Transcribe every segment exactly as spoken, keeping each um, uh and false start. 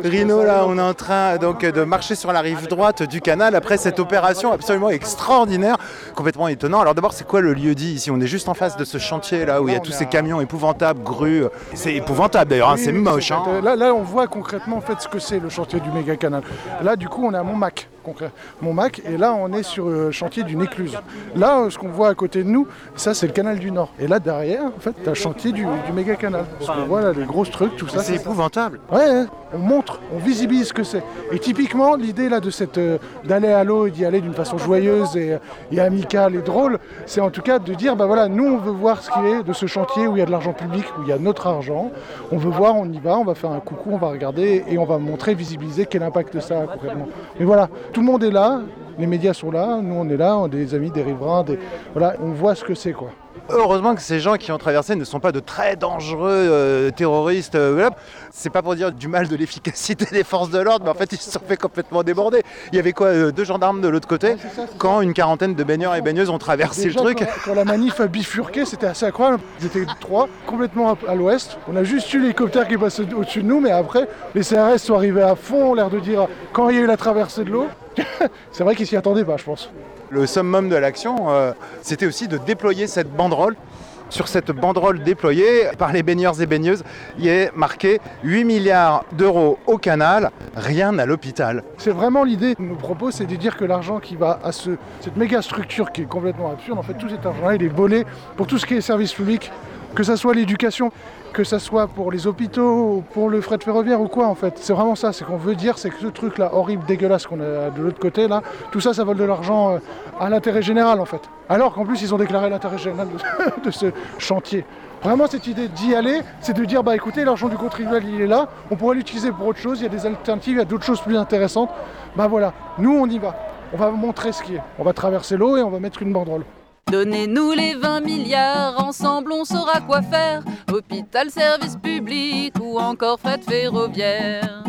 Rino, là, on est en train donc de marcher sur la rive droite du canal après cette opération absolument extraordinaire, complètement étonnant. Alors d'abord, c'est quoi le lieu-dit ici? On est juste en face de ce chantier là où il y a tous ces camions épouvantables, grues. C'est épouvantable d'ailleurs, hein, oui, c'est oui, moche. C'est, hein. Là, là, on voit concrètement en fait ce que c'est le chantier du méga canal. Là, du coup, on est à Montmac. Montmac, et là on est sur le chantier d'une écluse. Là, ce qu'on voit à côté de nous, ça c'est le canal du Nord. Et là derrière, en fait, t'as le chantier du, du méga canal. Parce qu'on voit là les grosses trucs, tout ça. C'est, c'est épouvantable. Ouais, hein, on montre, on visibilise ce que c'est. Et typiquement, l'idée là de cette euh, d'aller à l'eau et d'y aller d'une façon joyeuse et, et amicale et drôle, c'est en tout cas de dire, bah voilà, nous on veut voir ce qu'il est de ce chantier où il y a de l'argent public, où il y a notre argent. On veut voir, on y va, on va faire un coucou, on va regarder et on va montrer, visibiliser quel impact ça a concrètement. Mais voilà. Tout le monde est là, les médias sont là, nous on est là, on est des amis, des riverains, des... voilà, on voit ce que c'est quoi. Heureusement que ces gens qui ont traversé ne sont pas de très dangereux euh, terroristes. Euh, voilà. C'est pas pour dire du mal de l'efficacité des forces de l'ordre, mais en fait ils se sont fait complètement déborder. Il y avait quoi, euh, deux gendarmes de l'autre côté, ouais, c'est ça, c'est quand ça. Une quarantaine de baigneurs et baigneuses ont traversé déjà, le truc. Quand, quand la manif a bifurqué, c'était assez incroyable. Ils étaient trois, complètement à, à l'ouest. On a juste eu l'hélicoptère qui est passé au-dessus de nous, mais après, les C R S sont arrivés à fond, l'air de dire quand il y a eu la traversée de l'eau. C'est vrai qu'ils s'y attendaient pas, je pense. Le summum de l'action, euh, c'était aussi de déployer cette banderole. Sur cette banderole déployée par les baigneurs et baigneuses, il est marqué huit milliards d'euros au canal, rien à l'hôpital. C'est vraiment l'idée qu'on nous propose, c'est de dire que l'argent qui va à ce, cette méga structure qui est complètement absurde, en fait tout cet argent-là, il est volé pour tout ce qui est service public, que ça soit l'éducation, que ça soit pour les hôpitaux, pour le fret ferroviaire ou quoi en fait. C'est vraiment ça, c'est qu'on veut dire, c'est que ce truc-là horrible, dégueulasse qu'on a de l'autre côté là, tout ça, ça vole de l'argent à l'intérêt général en fait. Alors qu'en plus, ils ont déclaré l'intérêt général de, de ce chantier. Vraiment, cette idée d'y aller, c'est de dire, bah écoutez, l'argent du contribuable, il est là, on pourrait l'utiliser pour autre chose, il y a des alternatives, il y a d'autres choses plus intéressantes. Bah voilà, nous on y va, on va montrer ce qui est. On va traverser l'eau et on va mettre une banderole. Donnez-nous les vingt milliards, ensemble on saura quoi faire. Hôpital, service public ou encore fret ferroviaire.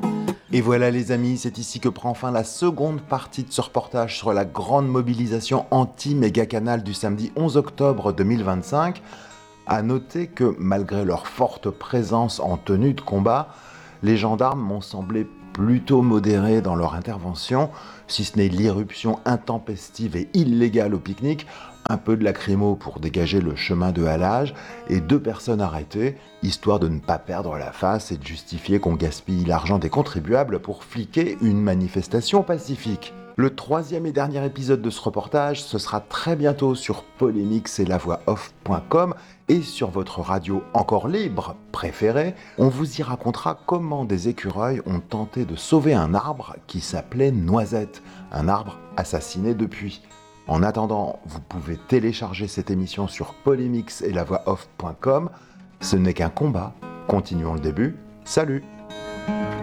Et voilà les amis, c'est ici que prend fin la seconde partie de ce reportage sur la grande mobilisation anti-méga-canal du samedi onze octobre deux mille vingt-cinq. À noter que malgré leur forte présence en tenue de combat, les gendarmes m'ont semblé plutôt modérés dans leur intervention, si ce n'est l'irruption intempestive et illégale au pique-nique, un peu de lacrymo pour dégager le chemin de halage et deux personnes arrêtées, histoire de ne pas perdre la face et de justifier qu'on gaspille l'argent des contribuables pour fliquer une manifestation pacifique. Le troisième et dernier épisode de ce reportage, ce sera très bientôt sur polémix et la voix off point com et sur votre radio encore libre préférée. On vous y racontera comment des écureuils ont tenté de sauver un arbre qui s'appelait Noisette, un arbre assassiné depuis. En attendant, vous pouvez télécharger cette émission sur polémix et la voix off point com. Ce n'est qu'un combat. Continuons le début. Salut!